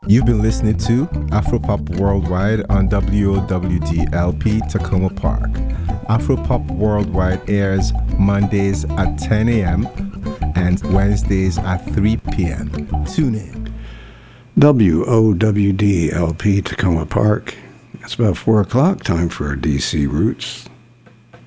You've been listening to Afropop Worldwide on WOWD-LP Tacoma Park. Afropop Worldwide airs Mondays at 10 a.m. and Wednesdays at 3 p.m. Tune in. WOWD-LP Tacoma Park. It's about 4 o'clock, time for our DC Roots.